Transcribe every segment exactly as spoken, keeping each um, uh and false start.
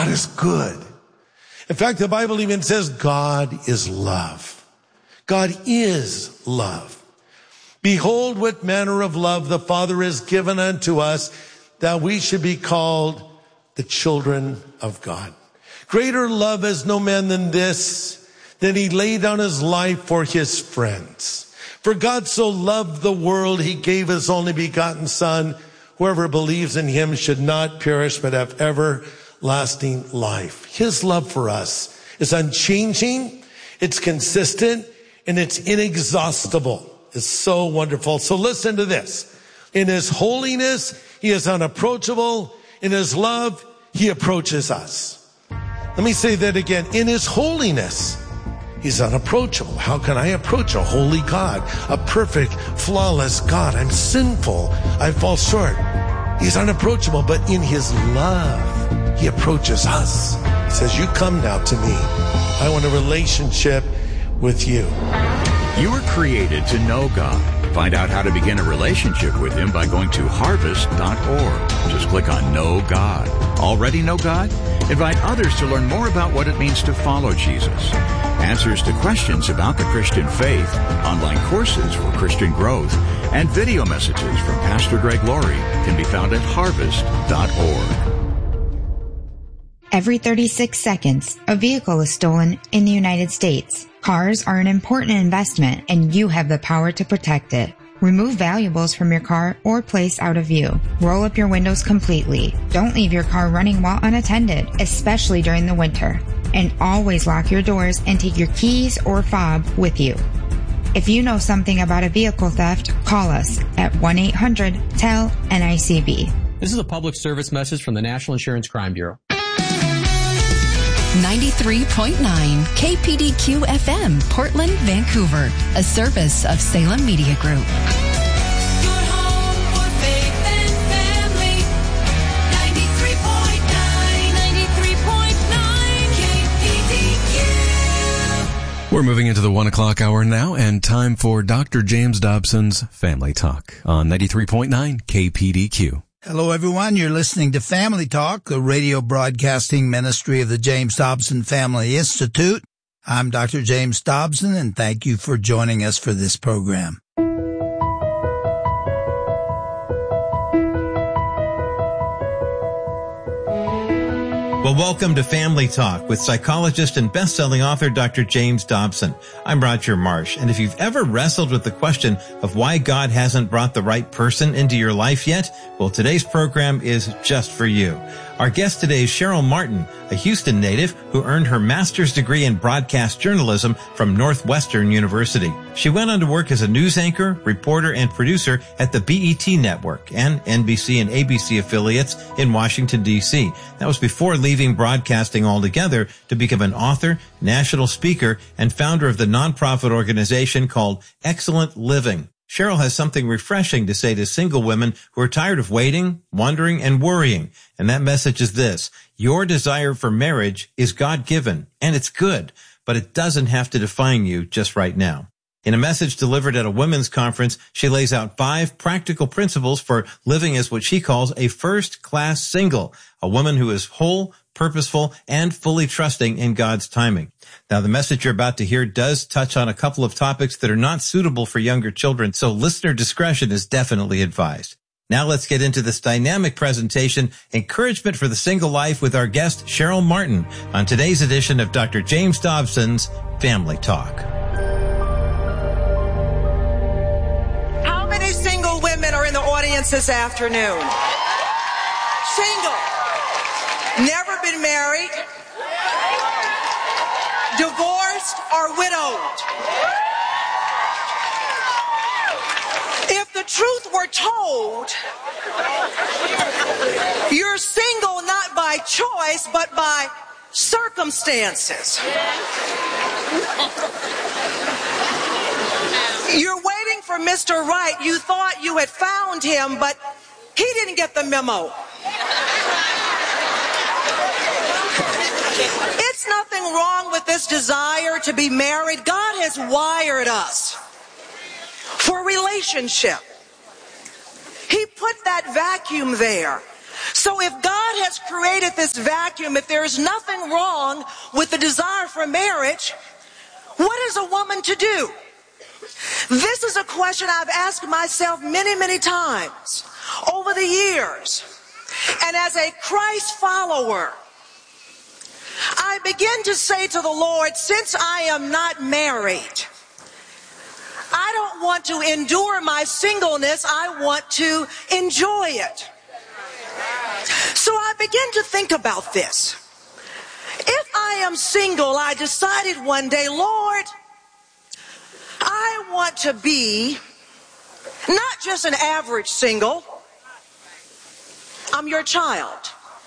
God is good. In fact, the Bible even says God is love. God is love. Behold, what manner of love the Father has given unto us, that we should be called the children of God. Greater love has no man than this, that he laid down his life for his friends. For God so loved the world, he gave his only begotten Son. Whoever believes in him should not perish, but have everlasting life. His love for us is unchanging, it's consistent, and it's inexhaustible. It's so wonderful. So listen to this. In his holiness, he is unapproachable. In his love, he approaches us. Let me say that again. In his holiness, he's unapproachable. How can I approach a holy God, a perfect, flawless God? I'm sinful. I fall short. He's unapproachable, but in his love, he approaches us. He says, you come now to me. I want a relationship with you. You were created to know God. Find out how to begin a relationship with him by going to harvest dot org. Just click on Know God. Already know God? Invite others to learn more about what it means to follow Jesus. Answers to questions about the Christian faith, online courses for Christian growth, and video messages from Pastor Greg Laurie can be found at harvest dot org. Every thirty-six seconds, a vehicle is stolen in the United States. Cars are an important investment, and you have the power to protect it. Remove valuables from your car or place out of view. Roll up your windows completely. Don't leave your car running while unattended, especially during the winter. And always lock your doors and take your keys or fob with you. If you know something about a vehicle theft, call us at one eight hundred T E L N I C B. This is a public service message from the National Insurance Crime Bureau. ninety-three point nine K P D Q F M, Portland, Vancouver, a service of Salem Media Group. Your home for faith and family. ninety-three point nine, ninety-three point nine K P D Q. We're moving into the one o'clock hour now, and time for Doctor James Dobson's Family Talk on ninety-three point nine K P D Q. Hello, everyone. You're listening to Family Talk, a radio broadcasting ministry of the James Dobson Family Institute. I'm Doctor James Dobson, and thank you for joining us for this program. Well, welcome to Family Talk with psychologist and best-selling author Doctor James Dobson. I'm Roger Marsh, and if you've ever wrestled with the question of why God hasn't brought the right person into your life yet, well, today's program is just for you. Our guest today is Cheryl Martin, a Houston native who earned her master's degree in broadcast journalism from Northwestern University. She went on to work as a news anchor, reporter, and producer at the B E T Network and N B C and A B C affiliates in Washington, D C. That was before leaving broadcasting altogether to become an author, national speaker, and founder of the nonprofit organization called Excellent Living. Cheryl has something refreshing to say to single women who are tired of waiting, wondering, and worrying. And that message is this: your desire for marriage is God-given, and it's good, but it doesn't have to define you just right now. In a message delivered at a women's conference, she lays out five practical principles for living as what she calls a first-class single, a woman who is whole, purposeful, and fully trusting in God's timing. Now, the message you're about to hear does touch on a couple of topics that are not suitable for younger children, so listener discretion is definitely advised. Now let's get into this dynamic presentation, Encouragement for the Single Life, with our guest, Cheryl Martin, on today's edition of Doctor James Dobson's Family Talk. How many single women are in the audience this afternoon? Single. Never been married, divorced, or widowed. If the truth were told, you're single not by choice, but by circumstances. You're waiting for Mister Right. You thought you had found him, but he didn't get the memo. It's nothing wrong with this desire to be married. God has wired us for relationship. He put that vacuum there. So if God God has created this vacuum, if there is nothing wrong with the desire for marriage, what is a woman to do? This is a question I've asked myself many, many times over the years. And as a Christ follower, I begin to say to the Lord, since I am not married, I don't want to endure my singleness, I want to enjoy it. So I begin to think about this. If I am single, I decided one day, Lord, I want to be not just an average single. I'm your child.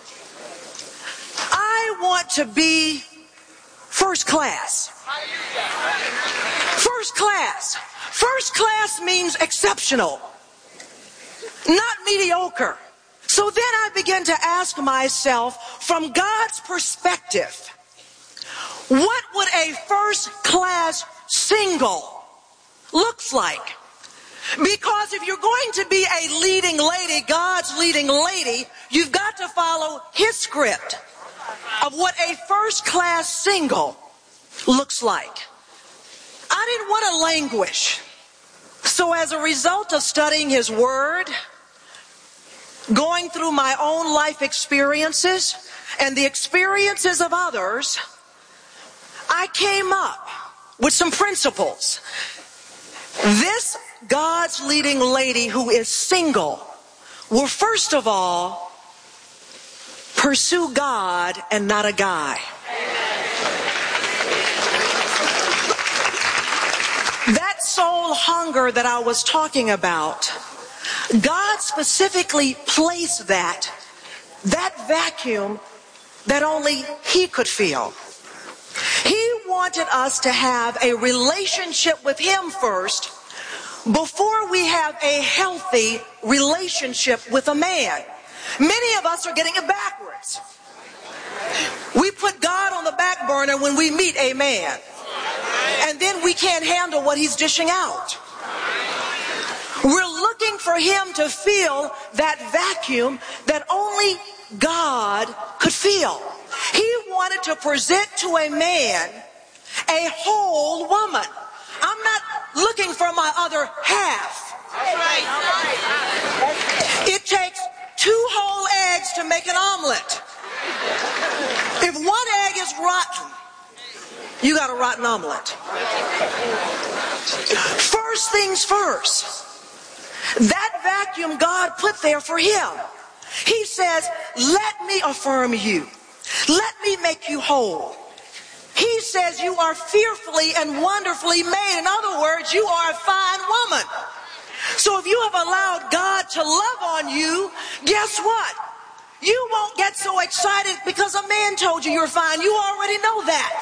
I want to be first class. First class. First class means exceptional, not mediocre. So then I begin to ask myself, from God's perspective, what would a first class single looks like? Because if you're going to be a leading lady, God's leading lady, you've got to follow His script of what a first class single looks like. I didn't want to languish. So as a result of studying His Word, going through my own life experiences and the experiences of others, I came up with some principles. This God's leading lady who is single will first of all pursue God and not a guy. That soul hunger that I was talking about, God specifically placed that, that vacuum that only He could fill. He wanted us to have a relationship with Him first before we have a healthy relationship with a man. Many of us are getting it backwards. We put God on the back burner when we meet a man. And then we can't handle what he's dishing out. We're looking for Him to fill that vacuum that only God could fill. He wanted to present to a man a whole woman. I'm not looking for my other half. It takes two whole eggs to make an omelet. If one egg is rotten, you got a rotten omelet. First things first. That vacuum God put there for Him. He says, let me affirm you. Let me make you whole. He says you are fearfully and wonderfully made. In other words, you are a fine woman. So if you have allowed God to love on you, guess what? You won't get so excited because a man told you you're fine. You already know that.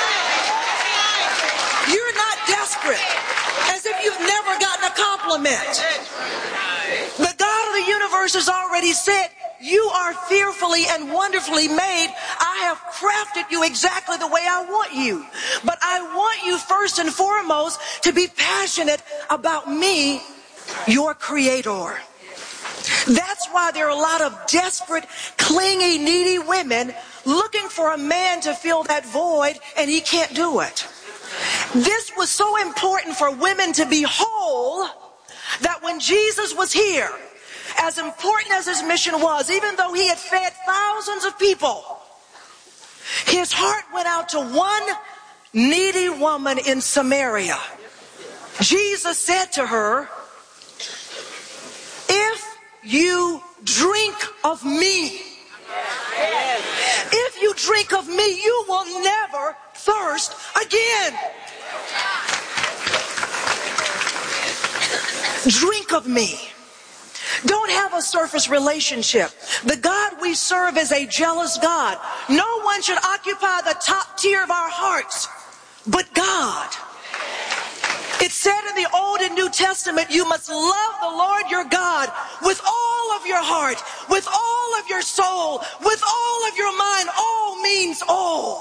You're not desperate, as if you've never gotten a compliment. The God of the universe has already said, you are fearfully and wonderfully made. I have crafted you exactly the way I want you. But I want you first and foremost to be passionate about me, your creator. That's why there are a lot of desperate, clingy, needy women looking for a man to fill that void, and he can't do it. This was so important for women to be whole that when Jesus was here, as important as his mission was, even though he had fed thousands of people, his heart went out to one needy woman in Samaria. Jesus said to her, if you drink of me, if you drink of me, you will never thirst again. Drink of me. Don't have a surface relationship. The God we serve is a jealous God. No one should occupy the top tier of our hearts but God. It said in the Old and New Testament, you must love the Lord your God with all of your heart, with all of your soul, with all of your mind. All means all.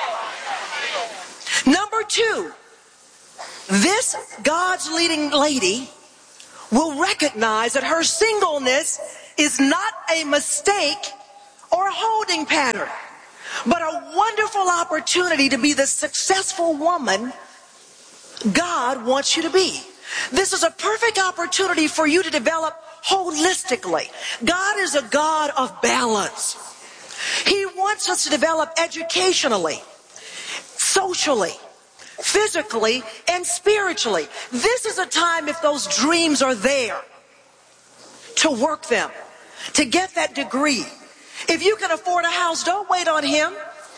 Number two, this God's leading lady will recognize that her singleness is not a mistake or a holding pattern, but a wonderful opportunity to be the successful woman God wants you to be. This is a perfect opportunity for you to develop holistically. God is a God of balance. He wants us to develop educationally, socially, physically, and spiritually. This is a time, if those dreams are there, to work them, to get that degree. If you can afford a house, don't wait on him.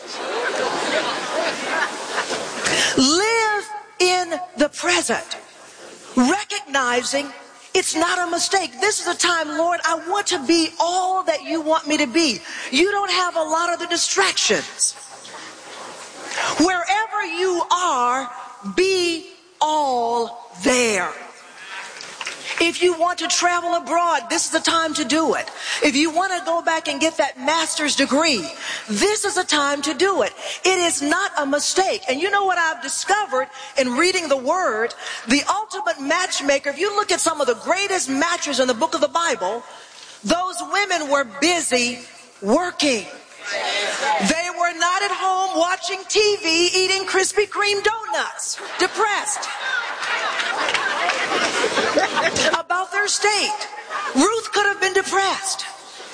Live in the present, recognizing it's not a mistake. This is a time, Lord, I want to be all that you want me to be. You don't have a lot of the distractions. Wherever you are, be all there. If you want to travel abroad, this is the time to do it. If you want to go back and get that master's degree, this is the time to do it. It is not a mistake. And you know what I've discovered in reading the Word? The ultimate matchmaker, if you look at some of the greatest matches in the book of the Bible, those women were busy working. They were not at home watching T V, eating Krispy Kreme donuts, depressed about their state. Ruth could have been depressed.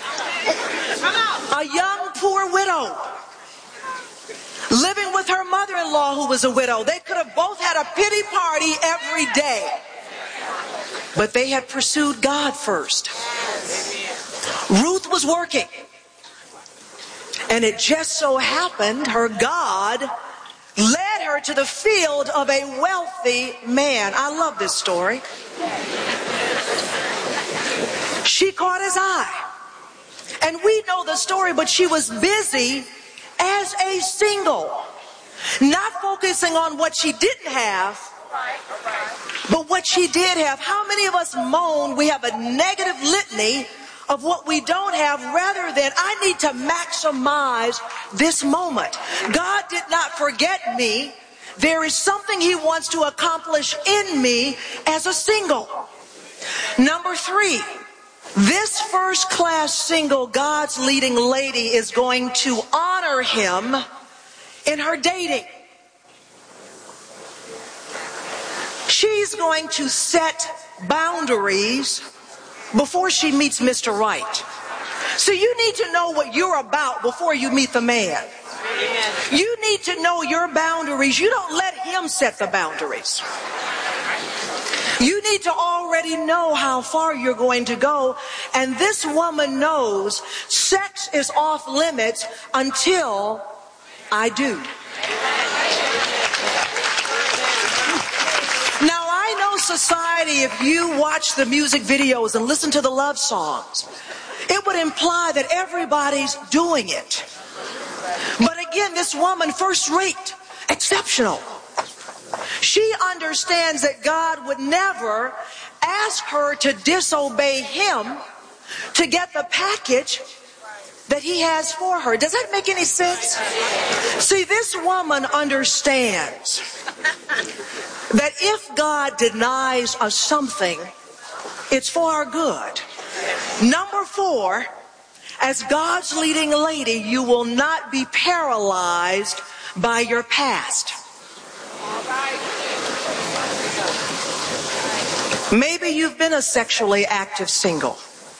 A young poor widow living with her mother-in-law who was a widow. They could have both had a pity party every day. But they had pursued God first. Ruth was working. And it just so happened her God led her to the field of a wealthy man. I love this story. She caught his eye. And we know the story, but she was busy as a single, not focusing on what she didn't have, but what she did have. How many of us moan we have a negative litany of what we don't have, rather than I need to maximize this moment? God did not forget me. There is something he wants to accomplish in me as a single. Number three, this first class single, God's leading lady, is going to honor him in her dating. She's going to set boundaries before she meets Mister Right. So you need to know what you're about before you meet the man. You need to know your boundaries. You don't let him set the boundaries. You need to already know how far you're going to go. And this woman knows sex is off limits until I do. Now, I know society, if you watch the music videos and listen to the love songs, it would imply that everybody's doing it. But again, this woman, first rate, exceptional. She understands that God would never ask her to disobey him to get the package that he has for her. Does that make any sense? See, this woman understands that if God denies us something, it's for our good. Number four, as God's leading lady, you will not be paralyzed by your past. Maybe you've been a sexually active single.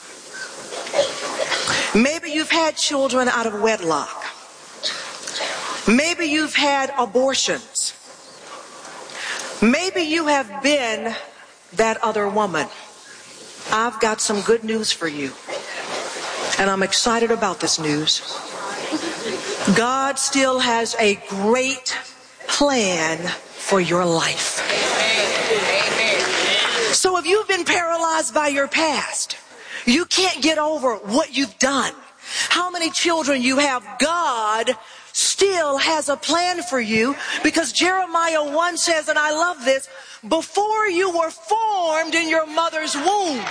Maybe you've had children out of wedlock. Maybe you've had abortions. Maybe you have been that other woman. I've got some good news for you. And I'm excited about this news. God still has a great plan for your life. So if you've been paralyzed by your past, you can't get over what you've done, how many children you have, God still has a plan for you, because Jeremiah one says, and I love this, before you were formed in your mother's womb,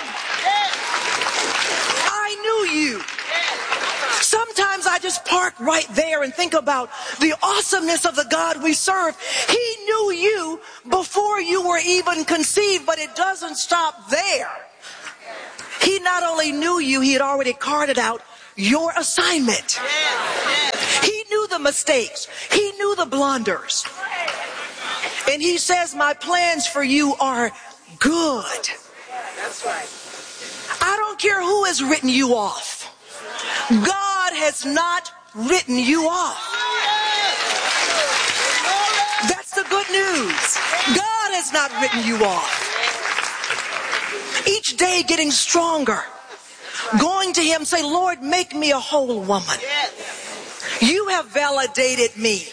I knew you. Sometimes I just park right there and think about the awesomeness of the God we serve. He knew you before you were even conceived, but it doesn't stop there. He not only knew you, he had already carted out your assignment. He knew the mistakes. He knew the blunders. And he says, my plans for you are good. That's right. I don't care who has written you off. God has not written you off. That's the good news. God has not written you off. Each day getting stronger. Going to him, say, Lord, make me a whole woman. You have validated me.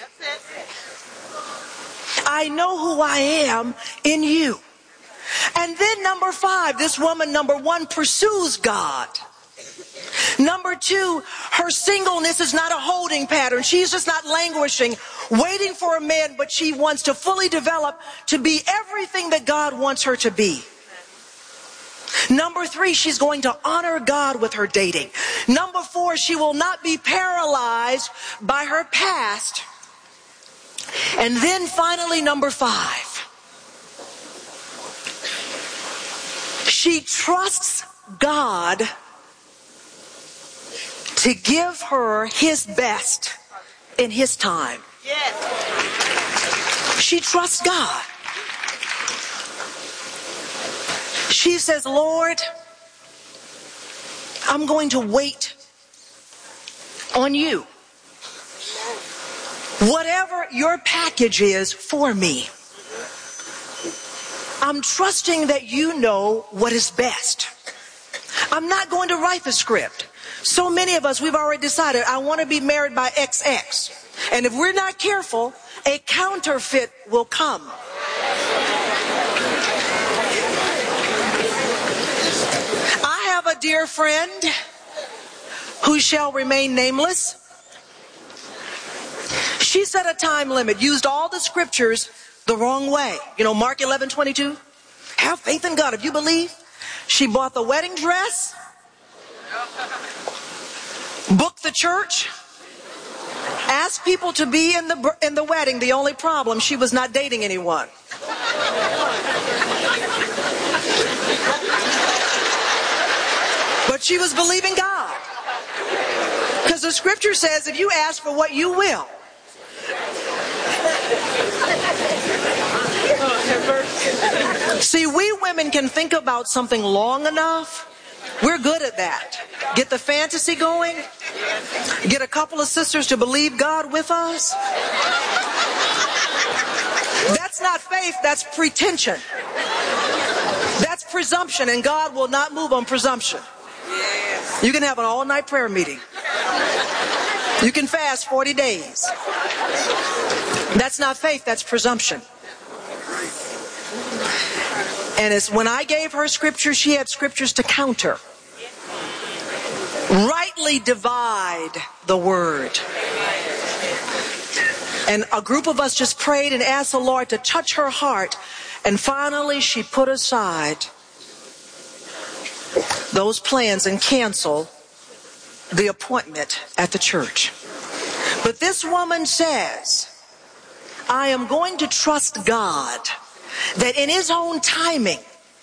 I know who I am in you. And then number five, this woman, number one, pursues God. Number two, her singleness is not a holding pattern. She's just not languishing, waiting for a man, but she wants to fully develop to be everything that God wants her to be. Number three, she's going to honor God with her dating. Number four, she will not be paralyzed by her past. And then finally, number five, she trusts God to give her his best in his time. She trusts God. She says, Lord, I'm going to wait on you. Whatever your package is for me, I'm trusting that you know what is best. I'm not going to write the script. So many of us, we've already decided, I want to be married by X X. And if we're not careful, a counterfeit will come. I have a dear friend who shall remain nameless. She set a time limit, used all the scriptures the wrong way. You know, Mark eleven twenty-two, have faith in God if you believe. She bought the wedding dress, booked the church, asked people to be in the in the wedding. The only problem, she was not dating anyone. But she was believing God. Because the scripture says, if you ask for what you will. See, we women can think about something long enough. We're good at that. Get the fantasy going. Get a couple of sisters to believe God with us. That's not faith, that's pretension. That's presumption, and God will not move on presumption. You can have an all-night prayer meeting. You can fast forty days. That's not faith, that's presumption. And it's when I gave her scripture, she had scriptures to counter. Rightly divide the word. And a group of us just prayed and asked the Lord to touch her heart. And finally, she put aside those plans and canceled the appointment at the church. But this woman says, I am going to trust God that in his own timing,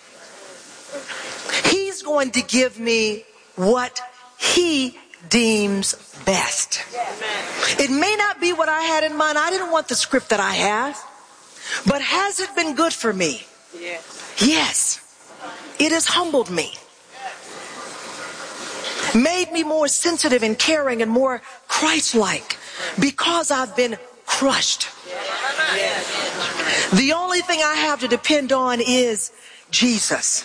he's going to give me what he deems best. It may not be what I had in mind. I didn't want the script that I have. But has it been good for me? Yes. It has humbled me. Made me more sensitive and caring and more Christ-like because I've been crushed. The only thing I have to depend on is Jesus.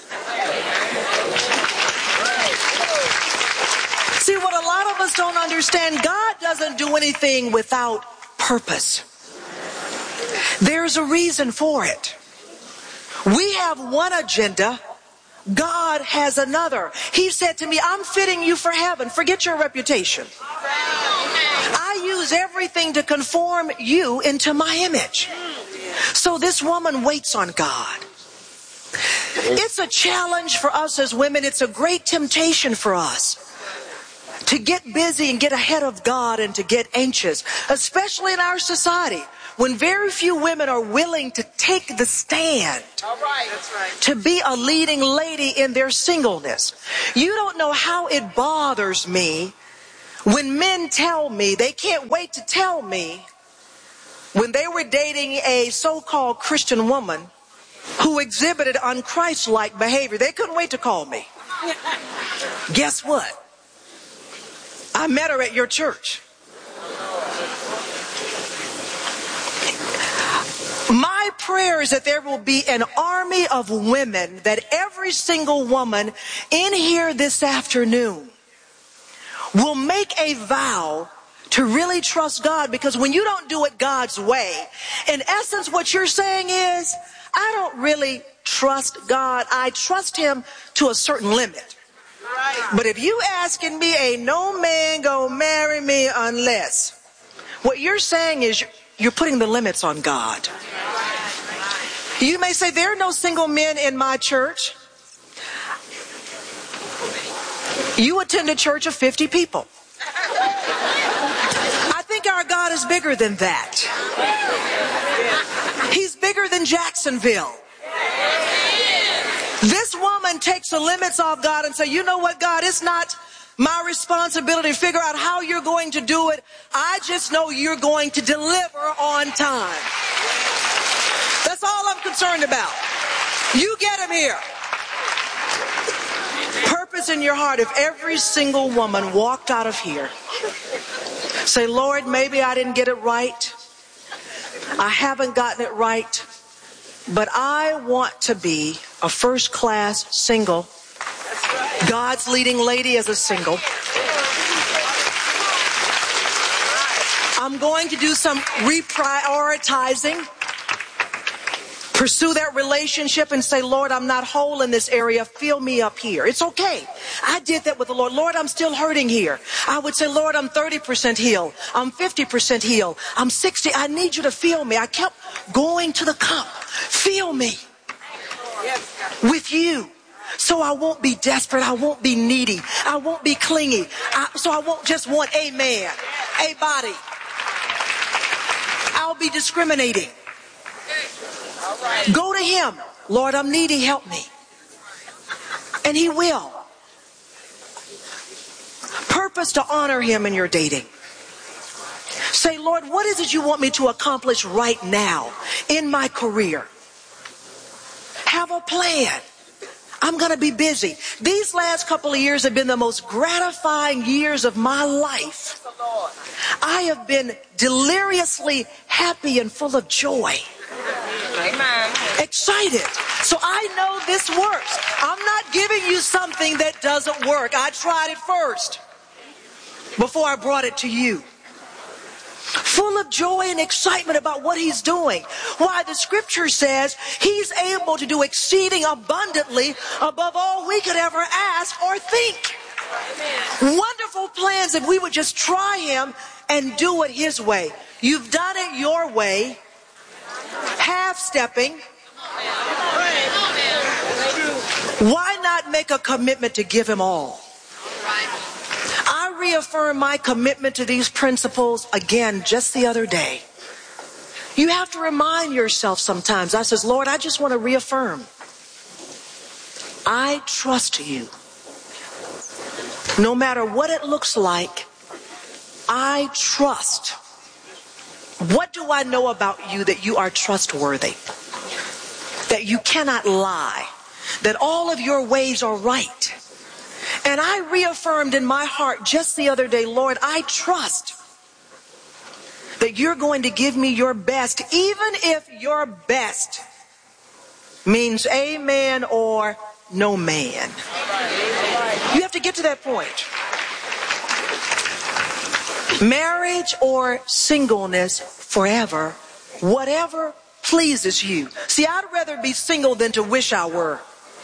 See, what a lot of us don't understand, God doesn't do anything without purpose. There's a reason for it. We have one agenda. God has another. He said to me, I'm fitting you for heaven. Forget your reputation. I use everything to conform you into my image. So this woman waits on God. It's a challenge for us as women. It's a great temptation for us to get busy and get ahead of God and to get anxious, especially in our society, when very few women are willing to take the stand. All right. That's right. To be a leading lady in their singleness. You don't know how it bothers me When men tell me, they can't wait to tell me when they were dating a so-called Christian woman who exhibited unchristlike behavior, they couldn't wait to call me. Guess what? I met her at your church. My prayer is that there will be an army of women, that every single woman in here this afternoon will make a vow to really trust God, because when you don't do it God's way, in essence what you're saying is, I don't really trust God. I trust Him to a certain limit. But if you asking me, ain't no man gonna marry me unless, what you're saying is you're putting the limits on God. You may say, there are no single men in my church. You attend a church of fifty people. I think our God is bigger than that. He's bigger than Jacksonville. This woman takes the limits off God and says, you know what, God, it's not my responsibility to figure out how you're going to do it. I just know you're going to deliver on time. That's all I'm concerned about. You get him here. Purpose in your heart. If every single woman walked out of here, say, Lord, maybe I didn't get it right. I haven't gotten it right. But I want to be a first-class single. God's leading lady as a single. I'm going to do some reprioritizing. Pursue that relationship and say, Lord, I'm not whole in this area. Fill me up here. It's okay. I did that with the Lord. Lord, I'm still hurting here. I would say, Lord, I'm thirty percent healed. I'm fifty percent healed. I'm sixty. I need you to feel me. I kept going to the cup. Feel me with you. So I won't be desperate. I won't be needy. I won't be clingy. I, so I won't just want a man, a body. I'll be discriminating. Go to Him. Lord, I'm needy. Help me. And He will. Purpose to honor Him in your dating. Say, Lord, what is it you want me to accomplish right now in my career? Have a plan. I'm going to be busy. These last couple of years have been the most gratifying years of my life. I have been deliriously happy and full of joy. Amen. Excited. So I know this works. I'm not giving you something that doesn't work. I tried it first before I brought it to you. Full of joy and excitement about what He's doing. Why? The scripture says He's able to do exceeding abundantly above all we could ever ask or think. Amen. Wonderful plans if we would just try Him and do it His way. You've done it your way. Half-stepping. Why not make a commitment to give Him all? I reaffirm my commitment to these principles again just the other day. You have to remind yourself sometimes. I says, Lord, I just want to reaffirm. I trust you. No matter what it looks like, I trust. What do I know about you that you are trustworthy? That you cannot lie? That all of your ways are right? And I reaffirmed in my heart just the other day, Lord, I trust that you're going to give me your best, even if your best means amen or no man. You have to get to that point. Marriage or singleness forever, whatever pleases you. See, I'd rather be single than to wish I were.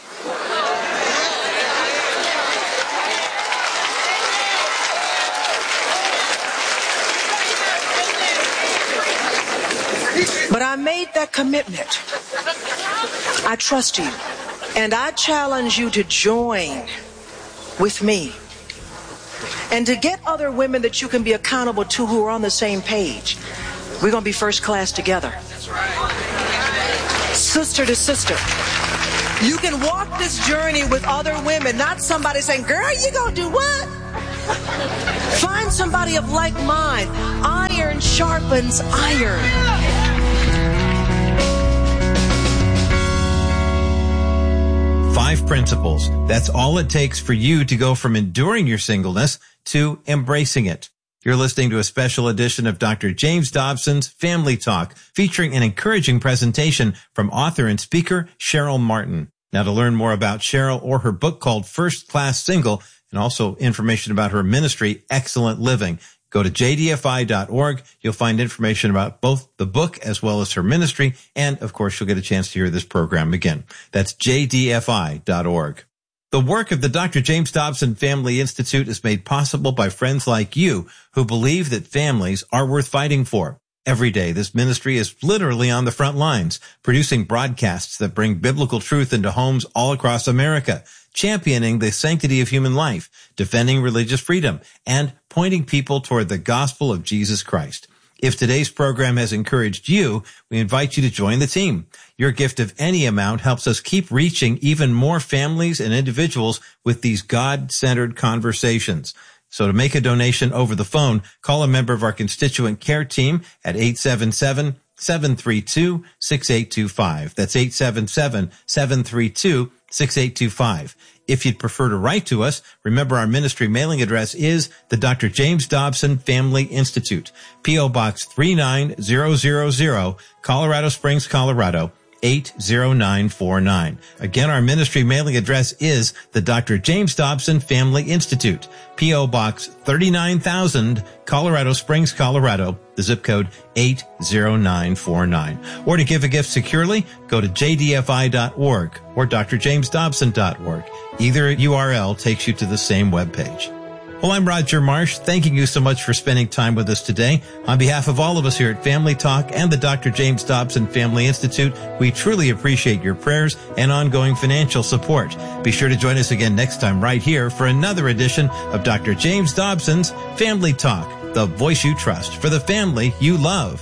But I made that commitment. I trust you. And I challenge you to join with me. And to get other women that you can be accountable to who are on the same page. We're going to be first class together. Sister to sister. You can walk this journey with other women, not somebody saying, girl, you going to do what? Find somebody of like mind. Iron sharpens iron. Five principles. That's all it takes for you to go from enduring your singleness to embracing it. You're listening to a special edition of Doctor James Dobson's Family Talk, featuring an encouraging presentation from author and speaker Cheryl Martin. Now, to learn more about Cheryl or her book called First Class Single, and also information about her ministry, Excellent Living, go to j d f i dot org. You'll find information about both the book as well as her ministry. And, of course, you'll get a chance to hear this program again. That's j d f i dot org. The work of the Doctor James Dobson Family Institute is made possible by friends like you who believe that families are worth fighting for. Every day, this ministry is literally on the front lines, producing broadcasts that bring biblical truth into homes all across America, championing the sanctity of human life, defending religious freedom, and pointing people toward the gospel of Jesus Christ. If today's program has encouraged you, we invite you to join the team. Your gift of any amount helps us keep reaching even more families and individuals with these God-centered conversations. So to make a donation over the phone, call a member of our constituent care team at eight seven seven, seven three two, six eight two five. That's eight seven seven, seven three two, six eight two five. If you'd prefer to write to us, remember our ministry mailing address is the Doctor James Dobson Family Institute, P O Box three nine zero zero zero, Colorado Springs, Colorado, eight zero nine four nine. Again, our ministry mailing address is the Doctor James Dobson Family Institute, P O Box thirty-nine thousand, Colorado Springs, Colorado, the zip code eight zero nine four nine. Or to give a gift securely, go to j d f i dot org or d r james dobson dot org. Either U R L takes you to the same webpage. Well, I'm Roger Marsh, thanking you so much for spending time with us today. On behalf of all of us here at Family Talk and the Doctor James Dobson Family Institute, we truly appreciate your prayers and ongoing financial support. Be sure to join us again next time right here for another edition of Doctor James Dobson's Family Talk, the voice you trust for the family you love.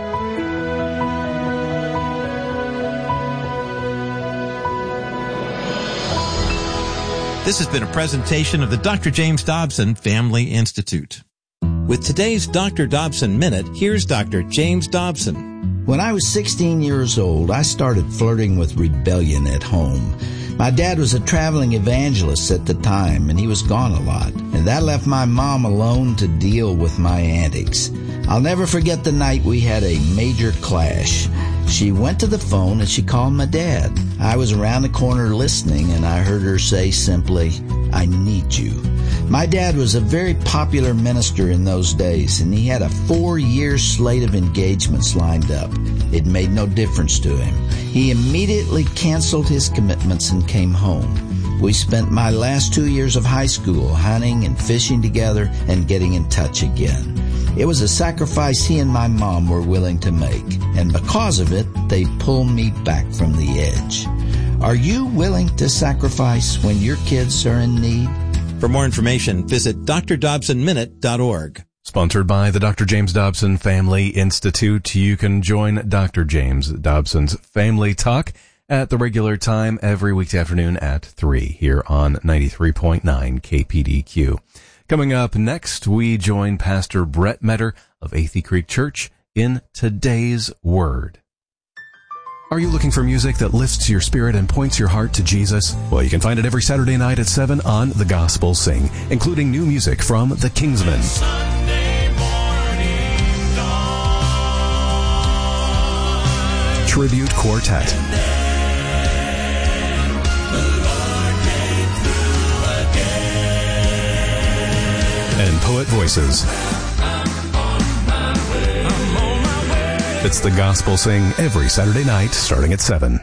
This has been a presentation of the Doctor James Dobson Family Institute. With today's Doctor Dobson Minute, here's Doctor James Dobson. When I was sixteen years old, I started flirting with rebellion at home. My dad was a traveling evangelist at the time, and he was gone a lot, and that left my mom alone to deal with my antics. I'll never forget the night we had a major clash. She went to the phone and she called my dad. I was around the corner listening, and I heard her say simply, "I need you." My dad was a very popular minister in those days, and he had a four-year slate of engagements lined up. It made no difference to him. He immediately canceled his commitments and came home. We spent my last two years of high school hunting and fishing together and getting in touch again. It was a sacrifice he and my mom were willing to make, and because of it, they pulled me back from the edge. Are you willing to sacrifice when your kids are in need? For more information, visit d r dobson minute dot org. Sponsored by the Doctor James Dobson Family Institute. You can join Doctor James Dobson's Family Talk at the regular time every weekday afternoon at three here on ninety-three point nine K P D Q. Coming up next, we join Pastor Brett Metter of Athey Creek Church in Today's Word. Are you looking for music that lifts your spirit and points your heart to Jesus? Well, you can find it every Saturday night at seven on The Gospel Sing, including new music from The Kingsmen, Tribute Quartet, and Poet Voices. It's The Gospel Sing every Saturday night starting at seven.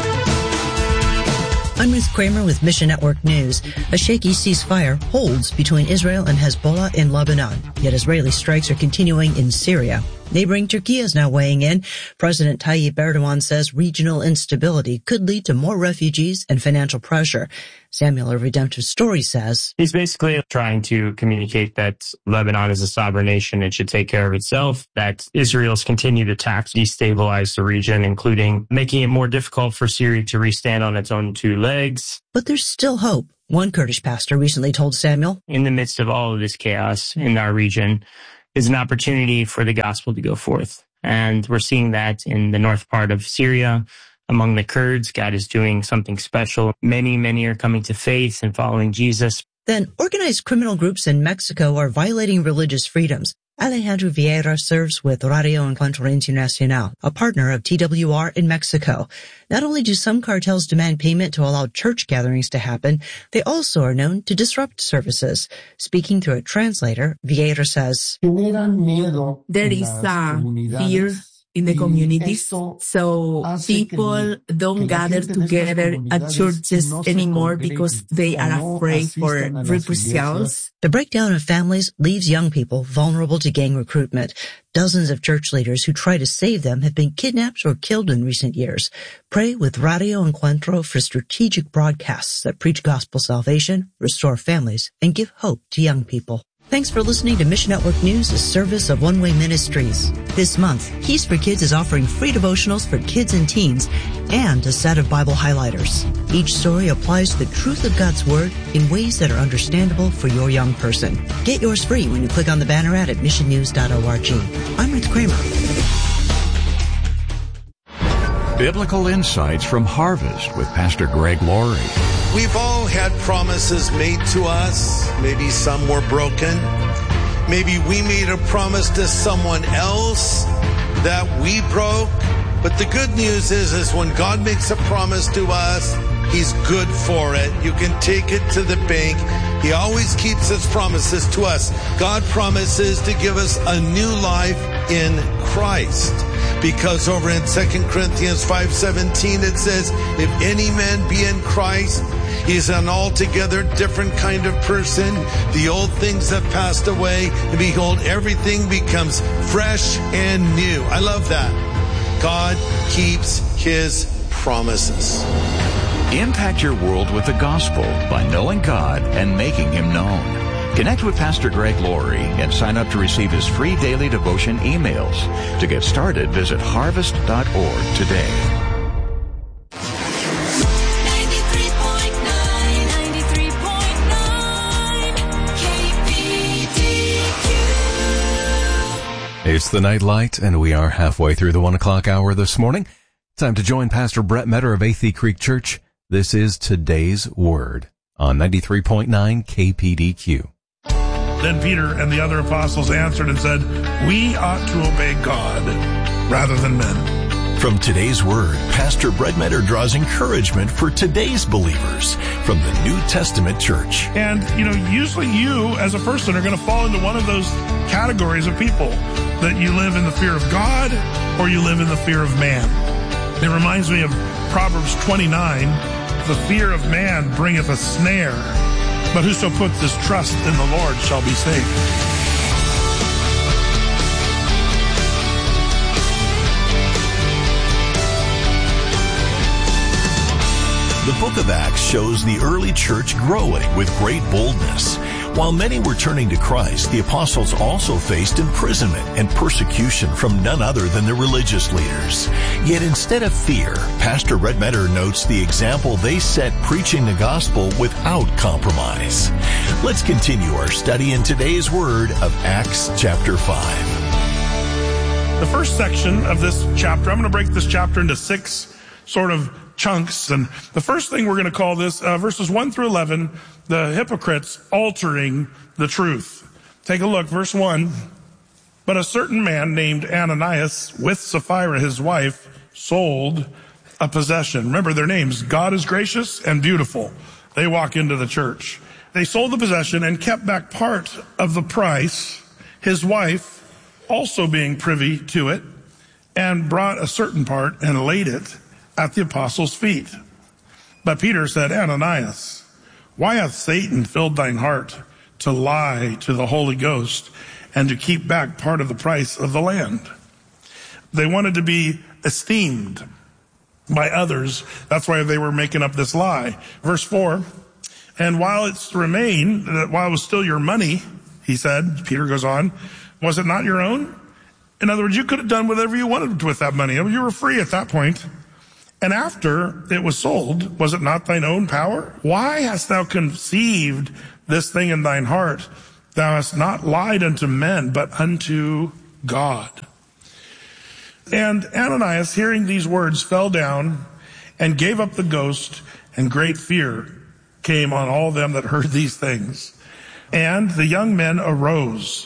I'm Ruth Kramer with Mission Network News. A shaky ceasefire holds between Israel and Hezbollah in Lebanon, yet Israeli strikes are continuing in Syria. Neighboring Turkey is now weighing in. President Tayyip Erdogan says regional instability could lead to more refugees and financial pressure. Samuel, a Redemptive Story, says he's basically trying to communicate that Lebanon is a sovereign nation. It should take care of itself, that Israel's continued attacks destabilize the region, including making it more difficult for Syria to restand on its own two legs. But there's still hope. One Kurdish pastor recently told Samuel, in the midst of all of this chaos in our region is an opportunity for the gospel to go forth. And we're seeing that in the north part of Syria. Among the Kurds, God is doing something special. Many, many are coming to faith and following Jesus. Then organized criminal groups in Mexico are violating religious freedoms. Alejandro Vieira serves with Radio Encuentro Internacional, a partner of T W R in Mexico. Not only do some cartels demand payment to allow church gatherings to happen, they also are known to disrupt services. Speaking through a translator, Vieira says, there is a fear in the communities, so people don't gather together at churches anymore because they are afraid for reprisals. The breakdown of families leaves young people vulnerable to gang recruitment. Dozens of church leaders who try to save them have been kidnapped or killed in recent years. Pray with Radio Encuentro for strategic broadcasts that preach gospel salvation, restore families, and give hope to young people. Thanks for listening to Mission Network News, a service of One Way Ministries. This month, Keys for Kids is offering free devotionals for kids and teens and a set of Bible highlighters. Each story applies the truth of God's Word in ways that are understandable for your young person. Get yours free when you click on the banner ad at mission news dot org. I'm Ruth Kramer. Biblical Insights from Harvest with Pastor Greg Laurie. We've all had promises made to us. Maybe some were broken. Maybe we made a promise to someone else that we broke. But the good news is, is when God makes a promise to us, He's good for it. You can take it to the bank. He always keeps His promises to us. God promises to give us a new life in Christ. Because over in Second Corinthians five seventeen it says, if any man be in Christ, he's an altogether different kind of person. The old things have passed away, and behold, everything becomes fresh and new. I love that. God keeps His promises. Impact your world with the gospel by knowing God and making Him known. Connect with Pastor Greg Laurie and sign up to receive his free daily devotion emails. To get started, visit harvest dot org today. ninety-three point nine, ninety-three point nine K P D Q. It's the Nightlight, and we are halfway through the one o'clock hour this morning. Time to join Pastor Brett Metter of Athey Creek Church. This is Today's Word on ninety-three point nine K P D Q. Then Peter and the other apostles answered and said, we ought to obey God rather than men. From Today's Word, Pastor Brett Metter draws encouragement for today's believers from the New Testament church. And, you know, usually you as a person are going to fall into one of those categories of people that you live in the fear of God or you live in the fear of man. It reminds me of Proverbs twenty-nine, the fear of man bringeth a snare, but whoso puts his trust in the Lord shall be saved. The book of Acts shows the early church growing with great boldness. While many were turning to Christ, the apostles also faced imprisonment and persecution from none other than the religious leaders. Yet instead of fear, Pastor Brett Metter notes the example they set preaching the gospel without compromise. Let's continue our study in today's Word of Acts chapter five. The first section of this chapter, I'm going to break this chapter into six sort of chunks. And the first thing we're going to call this, uh, verses one through eleven, the hypocrites altering the truth. Take a look, verse one. But a certain man named Ananias, with Sapphira his wife, sold a possession. Remember their names, God is gracious and beautiful. They walk into the church. They sold the possession and kept back part of the price, his wife also being privy to it, and brought a certain part and laid it at the apostles' feet. But Peter said, Ananias, why hath Satan filled thine heart to lie to the Holy Ghost and to keep back part of the price of the land? They wanted to be esteemed by others. That's why they were making up this lie. Verse four, and while it's remained, while it was still your money, he said, Peter goes on, was it not your own? In other words, you could have done whatever you wanted with that money. You were free at that point. And after it was sold, was it not thine own power? Why hast thou conceived this thing in thine heart? Thou hast not lied unto men, but unto God. And Ananias, hearing these words, fell down and gave up the ghost, and great fear came on all them that heard these things. And the young men arose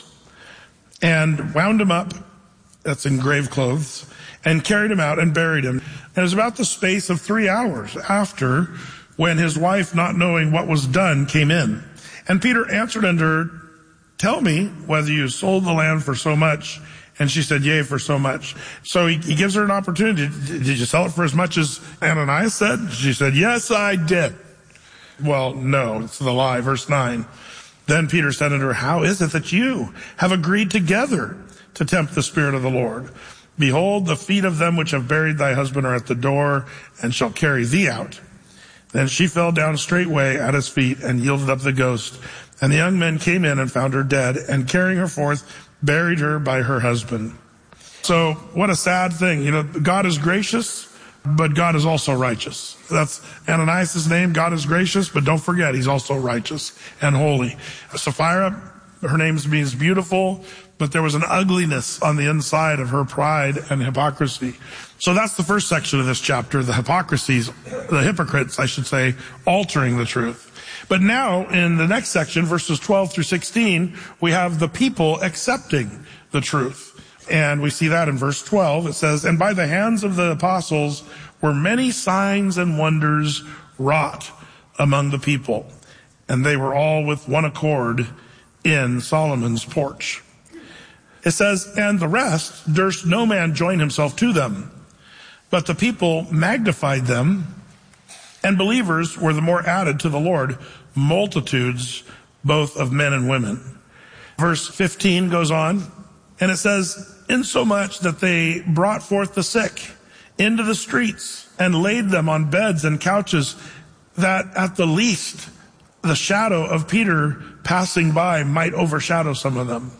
and wound him up, that's in grave clothes, and carried him out and buried him. And it was about the space of three hours after, when his wife, not knowing what was done, came in. And Peter answered unto her, tell me whether you sold the land for so much. And she said, yea, for so much. So he, he gives her an opportunity. Did you sell it for as much as Ananias said? She said, yes, I did. Well, no, it's the lie. Verse nine. Then Peter said unto her, how is it that you have agreed together to tempt the Spirit of the Lord? Behold, the feet of them which have buried thy husband are at the door, and shall carry thee out. Then she fell down straightway at his feet, and yielded up the ghost. And the young men came in and found her dead, and carrying her forth, buried her by her husband. So, what a sad thing. You know, God is gracious, but God is also righteous. That's Ananias' name. God is gracious, but don't forget, he's also righteous and holy. Sapphira, her name means beautiful, but there was an ugliness on the inside of her pride and hypocrisy. So that's the first section of this chapter, the hypocrisies, the hypocrites, I should say, altering the truth. But now, in the next section, verses twelve through sixteen, we have the people accepting the truth. And we see that in verse twelve. It says, and by the hands of the apostles were many signs and wonders wrought among the people. And they were all with one accord in Solomon's porch. It says, and the rest durst no man join himself to them. But the people magnified them, and believers were the more added to the Lord, multitudes both of men and women. Verse fifteen goes on, and it says, insomuch that they brought forth the sick into the streets, and laid them on beds and couches, that at the least the shadow of Peter passing by might overshadow some of them.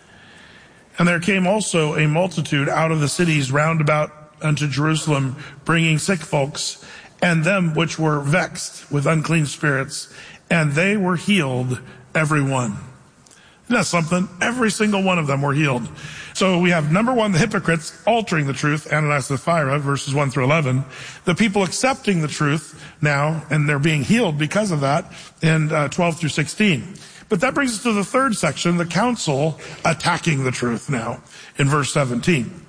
And there came also a multitude out of the cities round about unto Jerusalem, bringing sick folks, and them which were vexed with unclean spirits, and they were healed, every one. Isn't that something? Every single one of them were healed. So we have, number one, the hypocrites altering the truth, Ananias and Sapphira, verses one through eleven. The people accepting the truth now, and they're being healed because of that, in uh, twelve through sixteen. But that brings us to the third section, the council attacking the truth now, in verse seventeen.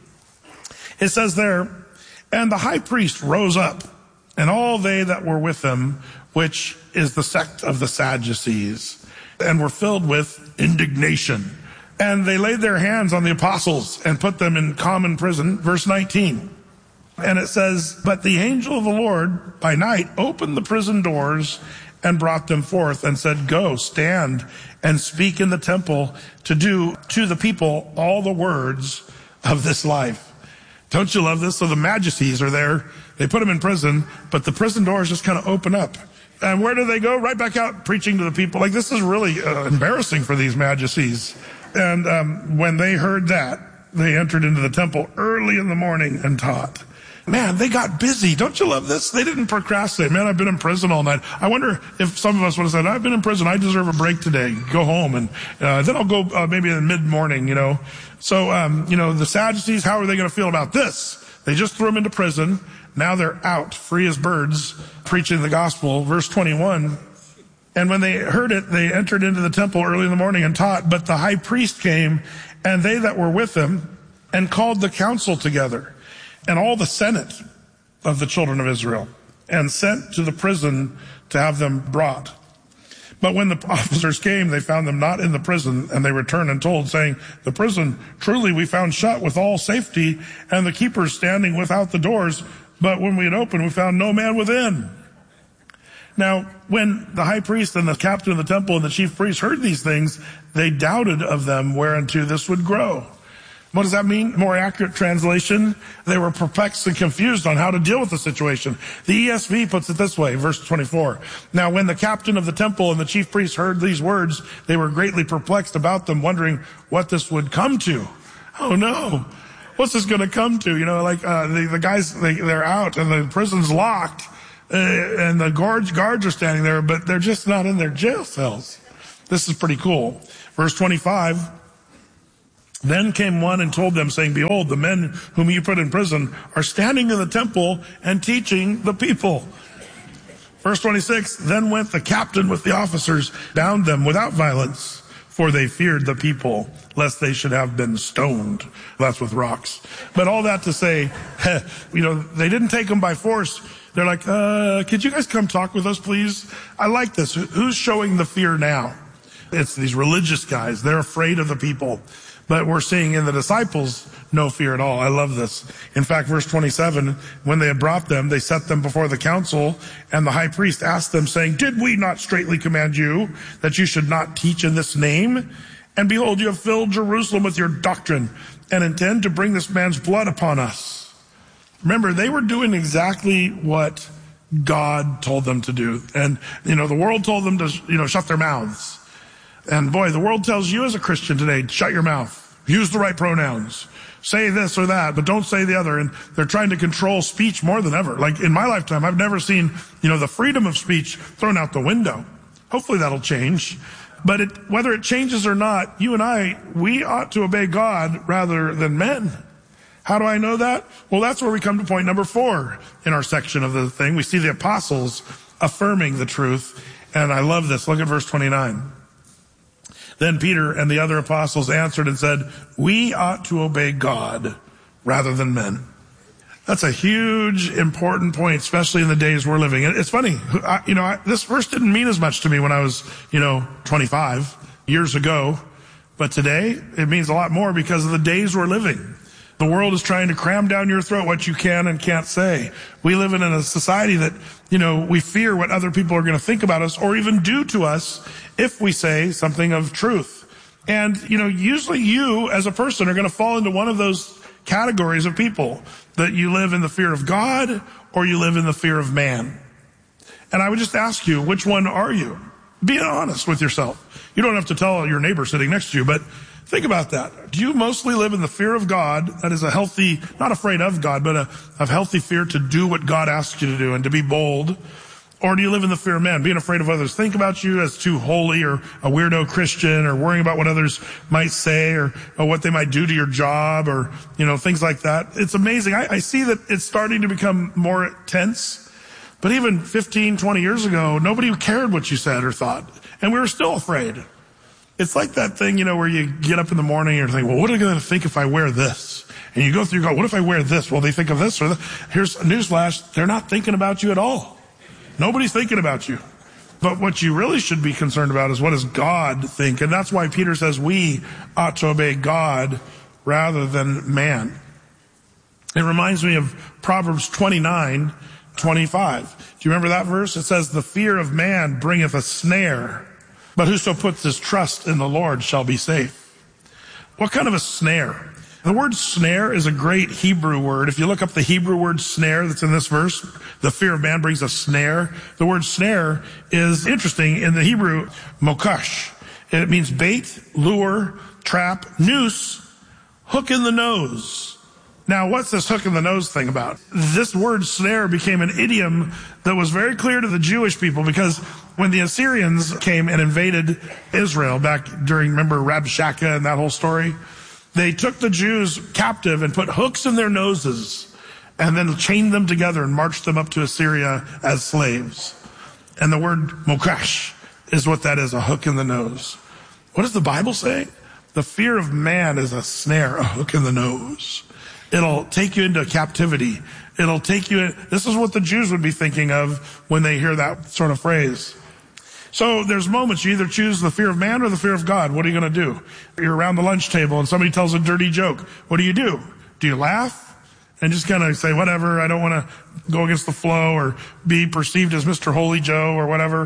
It says there, and the high priest rose up, and all they that were with him, which is the sect of the Sadducees, and were filled with indignation. And they laid their hands on the apostles and put them in common prison. Verse nineteen. And it says, but the angel of the Lord by night opened the prison doors and brought them forth and said, go, stand and speak in the temple to do to the people all the words of this life. Don't you love this? So the Sadducees are there. They put them in prison, but the prison doors just kind of open up. And where do they go? Right back out preaching to the people. Like, this is really uh, embarrassing for these Sadducees. And um, when they heard that, they entered into the temple early in the morning and taught. Man, they got busy. Don't you love this? They didn't procrastinate. Man, I've been in prison all night. I wonder if some of us would have said, I've been in prison. I deserve a break today. Go home. And uh, then I'll go uh, maybe in mid-morning, you know. So, um, you know, the Sadducees, how are they going to feel about this? They just threw them into prison. Now they're out, free as birds, preaching the gospel. Verse twenty-one. And when they heard it, they entered into the temple early in the morning and taught. But the high priest came, and they that were with him, and called the council together, and all the senate of the children of Israel, and sent to the prison to have them brought. But when the officers came, they found them not in the prison, and they returned and told, saying, the prison truly we found shut with all safety, and the keepers standing without the doors. But when we had opened, we found no man within. Now, when the high priest and the captain of the temple and the chief priest heard these things, they doubted of them whereunto this would grow. What does that mean? More accurate translation, they were perplexed and confused on how to deal with the situation. The E S V puts it this way, verse twenty-four. Now when the captain of the temple and the chief priests heard these words, they were greatly perplexed about them, wondering what this would come to. Oh no, what's this going to come to? You know, like uh, the, the guys, they, they're out and the prison's locked uh, and the guards, guards are standing there, but they're just not in their jail cells. This is pretty cool. Verse twenty-five. Then came one and told them, saying, behold, the men whom you put in prison are standing in the temple and teaching the people. Verse twenty-six, then went the captain with the officers, bound them without violence, for they feared the people, lest they should have been stoned. That's with rocks. But all that to say, you know, they didn't take them by force. They're like, uh, could you guys come talk with us, please? I like this. Who's showing the fear now? It's these religious guys. They're afraid of the people. But we're seeing in the disciples no fear at all. I love this. In fact, verse twenty-seven, when they had brought them, they set them before the council, and the high priest asked them, saying, did we not straitly command you that you should not teach in this name? And behold, you have filled Jerusalem with your doctrine and intend to bring this man's blood upon us. Remember, they were doing exactly what God told them to do. And, you know, the world told them to, you know, shut their mouths. And boy, the world tells you as a Christian today, shut your mouth. Use the right pronouns. Say this or that, but don't say the other. And they're trying to control speech more than ever. Like in my lifetime, I've never seen, you know, the freedom of speech thrown out the window. Hopefully that'll change. But it, whether it changes or not, you and I, we ought to obey God rather than men. How do I know that? Well, that's where we come to point number four in our section of the thing. We see the apostles affirming the truth. And I love this. Look at verse twenty-nine. Then Peter and the other apostles answered and said, we ought to obey God rather than men. That's a huge, important point, especially in the days we're living in. It's funny, I, you know, I, this verse didn't mean as much to me when I was, you know, twenty-five years ago. But today, it means a lot more because of the days we're living. The world is trying to cram down your throat what you can and can't say. We live in a society that, you know, we fear what other people are going to think about us or even do to us if we say something of truth. And, you know, usually you as a person are going to fall into one of those categories of people, that you live in the fear of God or you live in the fear of man. And I would just ask you, which one are you? Be honest with yourself. You don't have to tell your neighbor sitting next to you, but think about that. Do you mostly live in the fear of God? That is a healthy, not afraid of God, but a, a healthy fear to do what God asks you to do and to be bold. Or do you live in the fear of man, being afraid of others think about you as too holy or a weirdo Christian, or worrying about what others might say, or, or what they might do to your job, or, you know, things like that. It's amazing. I, I see that it's starting to become more tense. But even fifteen, twenty years ago, nobody cared what you said or thought. And we were still afraid. It's like that thing, you know, where you get up in the morning and you're thinking, well, what are they going to think if I wear this? And you go through, you go, what if I wear this? Well, they think of this or that. Here's a newsflash. They're not thinking about you at all. Nobody's thinking about you. But what you really should be concerned about is, what does God think? And that's why Peter says we ought to obey God rather than man. It reminds me of Proverbs twenty-nine twenty-five. Do you remember that verse? It says, the fear of man bringeth a snare, but whoso puts his trust in the Lord shall be safe. What kind of a snare? The word snare is a great Hebrew word. If you look up the Hebrew word snare that's in this verse, the fear of man brings a snare. The word snare is interesting in the Hebrew, mokash. It means bait, lure, trap, noose, hook in the nose. Now, what's this hook in the nose thing about? This word snare became an idiom that was very clear to the Jewish people, because when the Assyrians came and invaded Israel back during, remember, Rabshakeh and that whole story? They took the Jews captive and put hooks in their noses and then chained them together and marched them up to Assyria as slaves. And the word mokash is what that is, a hook in the nose. What does the Bible say? The fear of man is a snare, a hook in the nose. It'll take you into captivity. It'll take you in. This is what the Jews would be thinking of when they hear that sort of phrase. So there's moments you either choose the fear of man or the fear of God. What are you going to do? You're around the lunch table and somebody tells a dirty joke. What do you do? Do you laugh and just kind of say, whatever, I don't want to go against the flow or be perceived as Mister Holy Joe or whatever?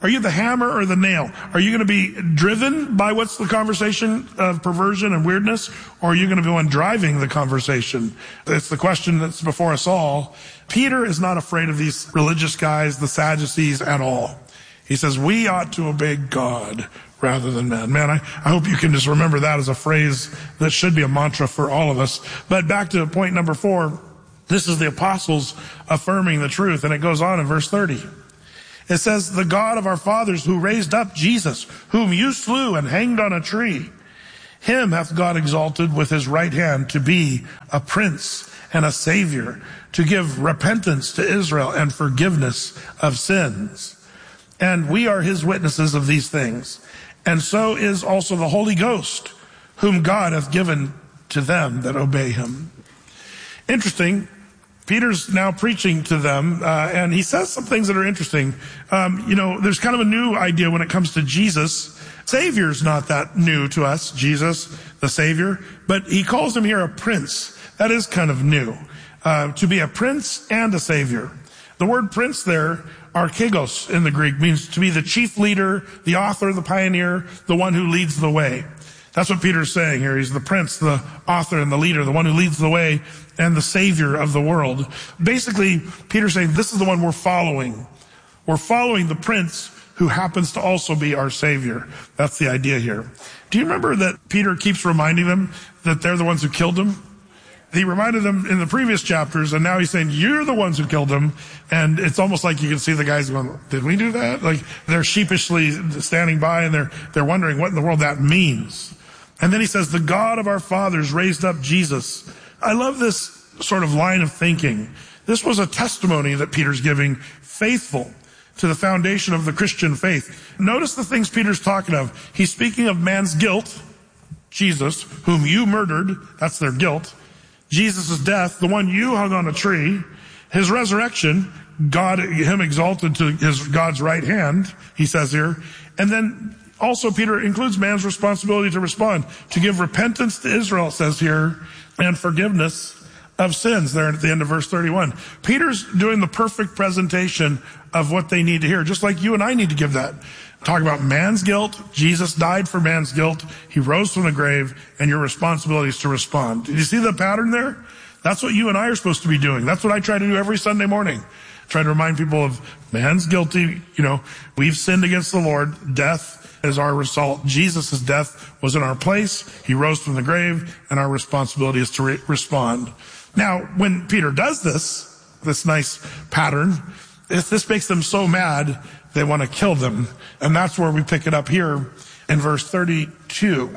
Are you the hammer or the nail? Are you going to be driven by what's the conversation of perversion and weirdness? Or are you going to be the one driving the conversation? It's the question that's before us all. Peter is not afraid of these religious guys, the Sadducees, at all. He says, we ought to obey God rather than man. Man, I, I hope you can just remember that as a phrase that should be a mantra for all of us. But back to point number four, this is the apostles affirming the truth. And it goes on in verse thirty. It says, the God of our fathers who raised up Jesus, whom you slew and hanged on a tree, him hath God exalted with his right hand to be a prince and a savior, to give repentance to Israel and forgiveness of sins. And we are his witnesses of these things. And so is also the Holy Ghost, whom God hath given to them that obey him. Interesting. Peter's now preaching to them, uh, and he says some things that are interesting. Um, you know, there's kind of a new idea when it comes to Jesus. Savior's not that new to us, Jesus, the Savior, but he calls him here a prince. That is kind of new, uh, to be a prince and a Savior. The word prince there, archegos in the Greek, means to be the chief leader, the author, the pioneer, the one who leads the way. That's what Peter's saying here. He's the prince, the author, and the leader, the one who leads the way, and the savior of the world. Basically, Peter's saying this is the one we're following. We're following the prince who happens to also be our savior. That's the idea here. Do you remember that Peter keeps reminding them that they're the ones who killed him? He reminded them in the previous chapters, and now he's saying, you're the ones who killed him. And it's almost like you can see the guys going, did we do that? Like, they're sheepishly standing by, and they're, they're wondering what in the world that means. And then he says, the God of our fathers raised up Jesus. I love this sort of line of thinking. This was a testimony that Peter's giving, faithful to the foundation of the Christian faith. Notice the things Peter's talking of. He's speaking of man's guilt, Jesus, whom you murdered. That's their guilt. Jesus' death, the one you hung on a tree. His resurrection, God, him exalted to his God's right hand, he says here. And then also Peter includes man's responsibility to respond, to give repentance to Israel, it says here, and forgiveness of sins there at the end of verse thirty-one. Peter's doing the perfect presentation of what they need to hear, just like you and I need to give that. Talk about man's guilt. Jesus died for man's guilt. He rose from the grave, and your responsibility is to respond. Did you see the pattern there? That's what you and I are supposed to be doing. That's what I try to do every Sunday morning. Try to remind people of man's guilty. You know, we've sinned against the Lord. Death is our result. Jesus' death was in our place. He rose from the grave, and our responsibility is to re- respond. Now, when Peter does this, this nice pattern, if this makes them so mad, they want to kill them. And that's where we pick it up here in verse thirty-two.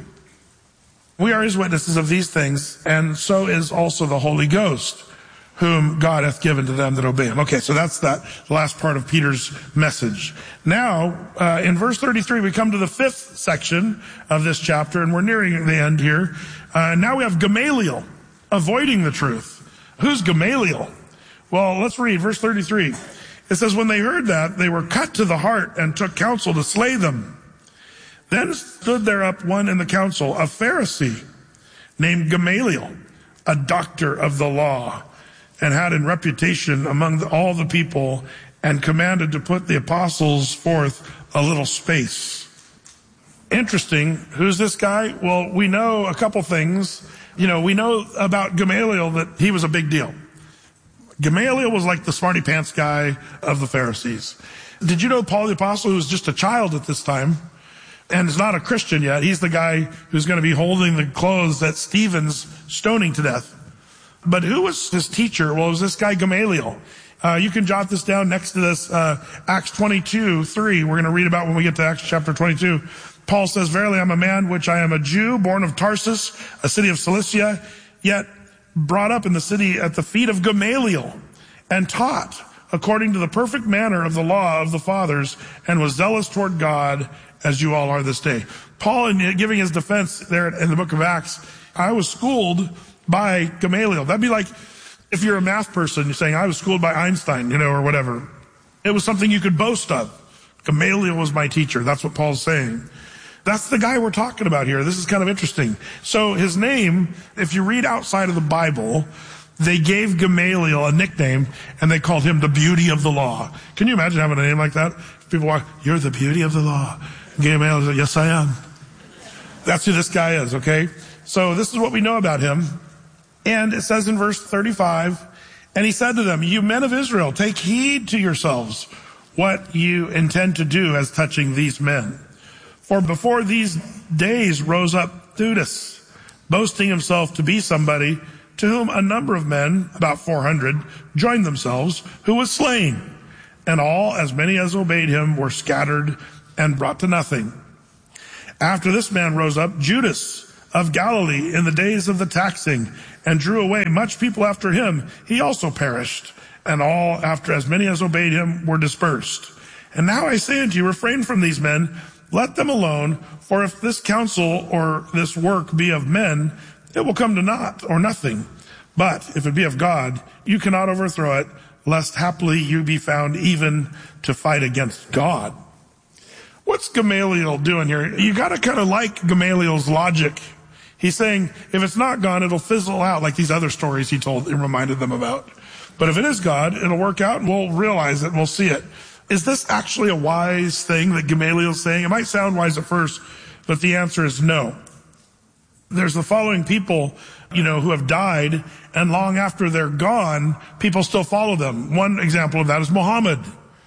We are his witnesses of these things, and so is also the Holy Ghost, whom God hath given to them that obey him. Okay, so that's that last part of Peter's message. Now, uh, in verse thirty-three, we come to the fifth section of this chapter, and we're nearing the end here. Uh, now we have Gamaliel, avoiding the truth. Who's Gamaliel? Well, let's read verse thirty-three. It says, when they heard that, they were cut to the heart and took counsel to slay them. Then stood there up one in the council, a Pharisee named Gamaliel, a doctor of the law, and had in reputation among the, all the people, and commanded to put the apostles forth a little space. Interesting. Who's this guy? Well, we know a couple things. You know, we know about Gamaliel that he was a big deal. Gamaliel was like the smarty pants guy of the Pharisees. Did you know Paul the Apostle, who was just a child at this time and is not a Christian yet, he's the guy who's going to be holding the clothes that Stephen's stoning to death. But who was his teacher? Well, it was this guy Gamaliel. Uh, you can jot this down next to this, uh, Acts twenty-two, three. We're going to read about when we get to Acts chapter twenty-two. Paul says, verily I'm a man which I am a Jew, born of Tarsus, a city of Cilicia, yet brought up in the city at the feet of Gamaliel, and taught according to the perfect manner of the law of the fathers, and was zealous toward God, as you all are this day. Paul, in giving his defense there in the book of Acts, I was schooled by Gamaliel. That'd be like if you're a math person, you're saying, I was schooled by Einstein, you know, or whatever. It was something you could boast of. Gamaliel was my teacher. That's what Paul's saying. That's the guy we're talking about here. This is kind of interesting. So his name, if you read outside of the Bible, they gave Gamaliel a nickname, and they called him the beauty of the law. Can you imagine having a name like that? people walk, you're the beauty of the law. Gamaliel said, yes, I am. That's who this guy is, okay? So this is what we know about him. And it says in verse thirty-five, and he said to them, you men of Israel, take heed to yourselves what you intend to do as touching these men. For before these days rose up Theudas, boasting himself to be somebody, to whom a number of men, about four hundred, joined themselves, who was slain. And all, as many as obeyed him, were scattered and brought to nothing. After this man rose up Judas of Galilee in the days of the taxing, and drew away much people after him. He also perished, and all, after as many as obeyed him, were dispersed. And now I say unto you, refrain from these men, let them alone, for if this counsel or this work be of men, it will come to naught or nothing. But if it be of God, you cannot overthrow it, lest haply you be found even to fight against God. What's Gamaliel doing here? You gotta kind of like Gamaliel's logic. He's saying, if it's not God, it'll fizzle out like these other stories he told and reminded them about. But if it is God, it'll work out and we'll realize it and we'll see it. Is this actually a wise thing that Gamaliel's saying? It might sound wise at first, but the answer is no. There's the following people, you know, who have died, and long after they're gone, people still follow them. One example of that is Muhammad.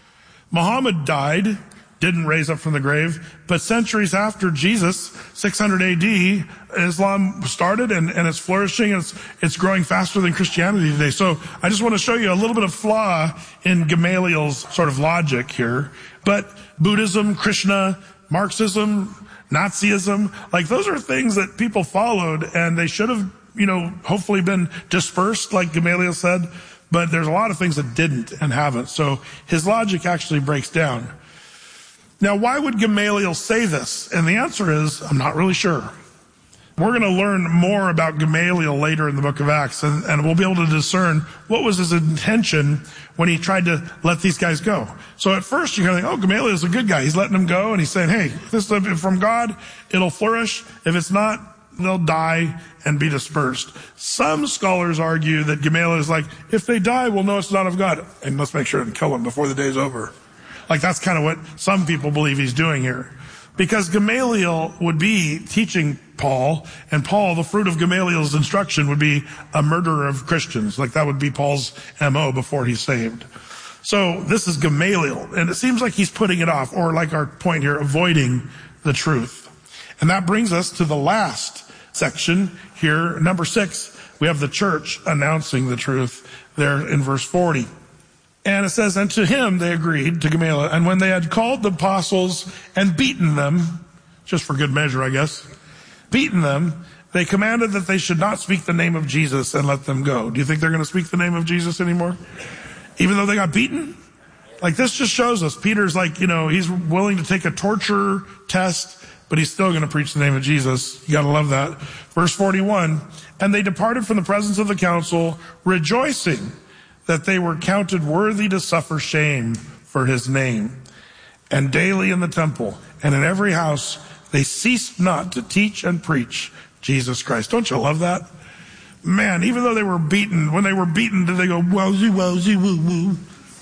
Muhammad died, didn't raise up from the grave, but centuries after Jesus, six hundred A D, Islam started and, and it's flourishing and it's, it's growing faster than Christianity today. So I just want to show you a little bit of flaw in Gamaliel's sort of logic here. But Buddhism, Krishna, Marxism, Nazism, like those are things that people followed and they should have, you know, hopefully been dispersed like Gamaliel said, but there's a lot of things that didn't and haven't. So his logic actually breaks down. Now, why would Gamaliel say this? And the answer is, I'm not really sure. We're going to learn more about Gamaliel later in the book of Acts, and, and we'll be able to discern what was his intention when he tried to let these guys go. So at first, you're going to think, oh, Gamaliel is a good guy. He's letting them go, and he's saying, hey, if this is from God, it'll flourish. If it's not, they'll die and be dispersed. Some scholars argue that Gamaliel is like, if they die, we'll know it's not of God, and let's make sure and kill them before the day's over. Like that's kind of what some people believe he's doing here. Because Gamaliel would be teaching Paul, and Paul, the fruit of Gamaliel's instruction would be a murderer of Christians. Like that would be Paul's M O before he's saved. So this is Gamaliel, and it seems like he's putting it off, or like our point here, avoiding the truth. And that brings us to the last section here, number six. We have the church announcing the truth there in verse forty. And it says, and to him they agreed, to Gamaliel, and when they had called the apostles and beaten them, just for good measure, I guess, beaten them, they commanded that they should not speak the name of Jesus and let them go. Do you think they're going to speak the name of Jesus anymore? Even though they got beaten? Like this just shows us, Peter's like, you know, he's willing to take a torture test, but he's still going to preach the name of Jesus. You got to love that. Verse forty-one, and they departed from the presence of the council, rejoicing that they were counted worthy to suffer shame for his name. And daily in the temple and in every house, they ceased not to teach and preach Jesus Christ. Don't you love that? Man, even though they were beaten, when they were beaten, did they go, wowsy, wowsy, woo, woo.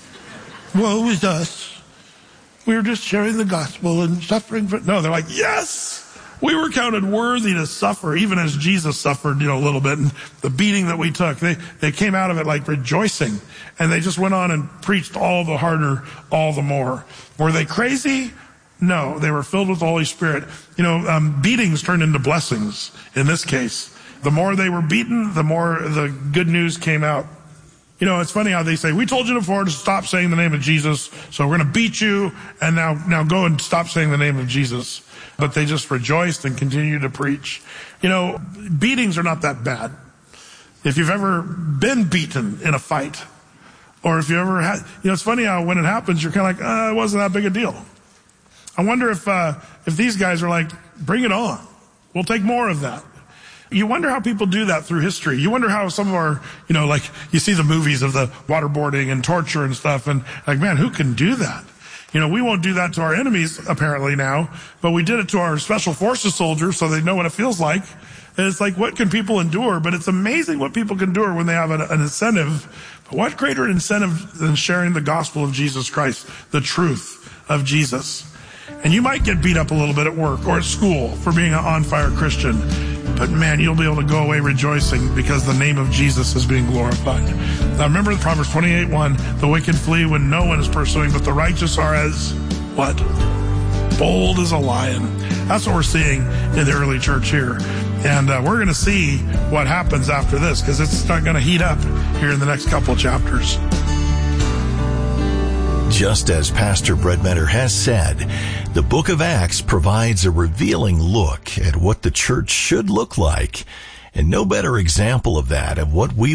Woe is us. We were just sharing the gospel and suffering for, no, they're like, yes! We were counted worthy to suffer, even as Jesus suffered, you know, a little bit. And the beating that we took, they, they came out of it like rejoicing. And they just went on and preached all the harder, all the more. Were they crazy? No, they were filled with the Holy Spirit. You know, um, beatings turned into blessings in this case. The more they were beaten, the more the good news came out. You know, it's funny how they say, we told you before to stop saying the name of Jesus, so we're going to beat you, and now, now go and stop saying the name of Jesus. But they just rejoiced and continued to preach. You know, beatings are not that bad. If you've ever been beaten in a fight, or if you ever had, you know, it's funny how when it happens, you're kind of like, uh, it wasn't that big a deal. I wonder if, uh, if these guys are like, bring it on. We'll take more of that. You wonder how people do that through history. You wonder how some of our, you know, like you see the movies of the waterboarding and torture and stuff, and like, man, who can do that? You know, we won't do that to our enemies apparently now, but we did it to our special forces soldiers so they know what it feels like. And it's like, what can people endure? But it's amazing what people can endure when they have an, an incentive. But what greater incentive than sharing the gospel of Jesus Christ, the truth of Jesus. And you might get beat up a little bit at work or at school for being an on-fire Christian. But man, you'll be able to go away rejoicing because the name of Jesus is being glorified. Now remember Proverbs twenty-eight one, the wicked flee when no one is pursuing, but the righteous are as what? Bold as a lion. That's what we're seeing in the early church here. And uh, we're going to see what happens after this because it's not going to heat up here in the next couple of chapters. Just as Pastor Brett Mentor has said, the book of Acts provides a revealing look at what the church should look like, and no better example of that, of what we